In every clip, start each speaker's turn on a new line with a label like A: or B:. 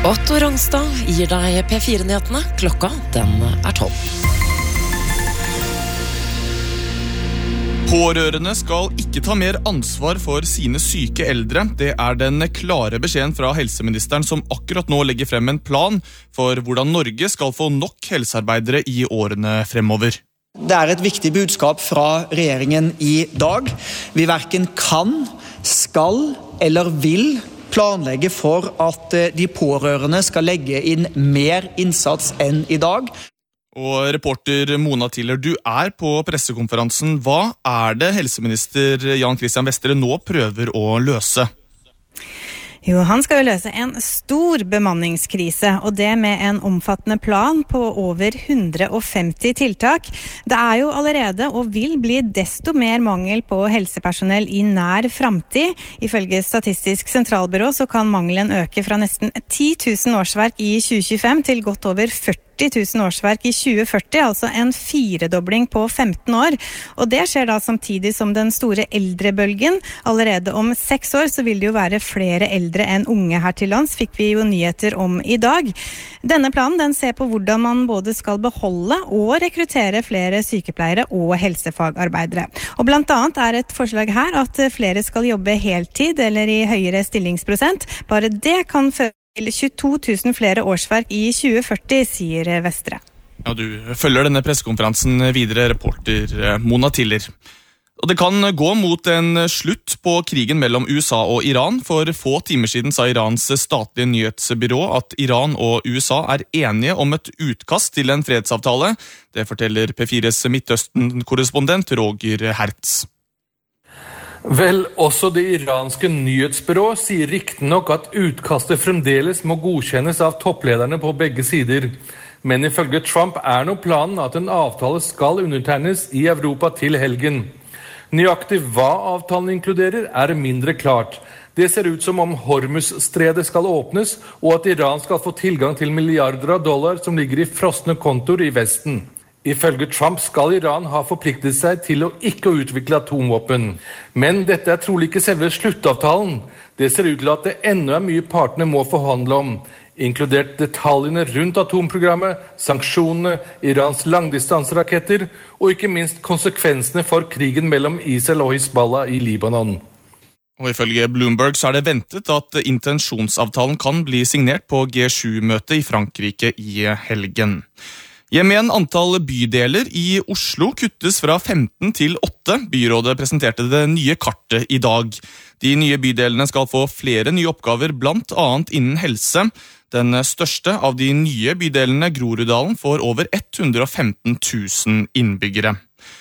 A: Otto Rongstad gir deg P4-nyhetene. Klokka, den 12.
B: Pårørende skal ikke ta mer ansvar for sine syke eldre. Det den klare beskjeden fra helseministeren som akkurat nå legger frem en plan for hvordan Norge skal få nok helsearbeidere i årene fremover.
C: Det et viktig budskap fra regjeringen i dag. Vi hverken kan, skal eller vil planlegge for at de pårørende skal legge inn mer innsats enn i dag.
B: Og reporter Mona Tiller, du på pressekonferansen. Hva det helseminister Jan Christian Vestre nå prøver å løse?
D: Jo, han skal jo løse en stor bemanningskrise, og det med en omfattende plan på over 150 tiltak. Det jo allerede og vil bli desto mer mangel på helsepersonell i nær fremtid. Ifølge Statistisk sentralbyrå så kan mangelen øke fra nesten 10 000 årsverk i 2025 til godt over 40 000 årsverk i 2040, altså en 4-dobling på 15 år. Og det skjer da samtidig som den store eldrebølgen. Allerede om 6 år så vil det jo være flere eldre enn unge her til lands, fikk vi jo nyheter om i dag. Denne planen den ser på hvordan man både skal beholde og rekruttere flere sykepleiere og helsefagarbeidere. Og blant annet et forslag her at flere skal jobbe heltid eller i høyere stillingsprosent. Bare det kan føre til 22 000 flere årsverk i 2040, sier Vestre.
B: Ja, du følger denne pressekonferansen videre, reporter Mona Tiller. Og det kan gå mot en slutt på krigen mellom USA og Iran. For få timer siden sa Irans statlige nyhetsbyrå at Iran og USA enige om et utkast til en fredsavtale. Det forteller P4s Midtøsten-korrespondent Roger Hertz.
E: Vel, også det iranske nyhetsbyrå sier riktignok at utkastet fremdeles må godkjennes av topplederne på begge sider. Men ifølge Trump nå planen at en avtale skal undertegnes i Europa til helgen. Nøyaktig hva avtalen inkluderer mindre klart. Det ser ut som om Hormuz-stredet skal åpnes, og at Iran skal få tilgang til milliarder av dollar som ligger i frosne kontor i Vesten. Ifølge Trump skal Iran ha forpliktet seg til å ikke utvikle atomvåpen. Men dette trolig ikke selve sluttavtalen. Det ser ut til at det ennå mye partene må forhandle om, inkludert detaljene rundt atomprogrammet, sanksjonene, Irans langdistanseraketter og ikke minst konsekvensene for krigen mellom Israel og Hizbollah i Libanon.
B: Og ifølge Bloomberg så det ventet at intensjonsavtalen kan bli signert på G7-møtet i Frankrike i helgen. Med antall bydeler i Oslo kuttes fra 15 til 8. Byrådet presenterte det nye kartet i dag. De nye bydelene skal få flere nye oppgaver, blant annet innen helse. Den største av de nye bydelene, Groruddalen, får over 115 000 innbyggere.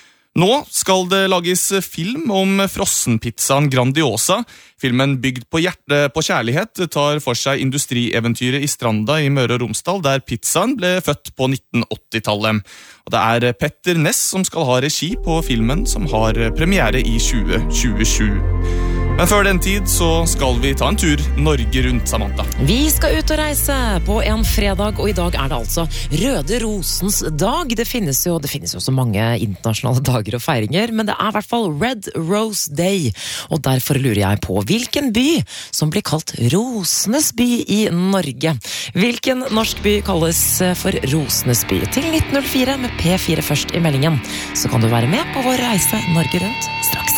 B: Nå skal det lages film om frossenpizzaen Grandiosa. Filmen bygd på kjærlighet tar for seg industrieventyret i Stranda i Møre og Romsdal, der pizzaen ble født på 1980-tallet. Og det Petter Ness som skal ha regi på filmen, som har premiere i 2027. Men før den tid så skal vi ta en tur Norge rundt, Samantha.
A: Vi skal ut og reise på en fredag, og i dag det altså Røde Rosens dag. Det finnes jo så mange internasjonale dager og feiringer, men det i hvert fall Red Rose Day. Og derfor lurer jeg på hvilken by som blir kalt Rosenes by i Norge. Hvilken norsk by kalles for Rosenes by? Til 1904 med P4 først i meldingen. Så kan du være med på vår reise Norge rundt straks.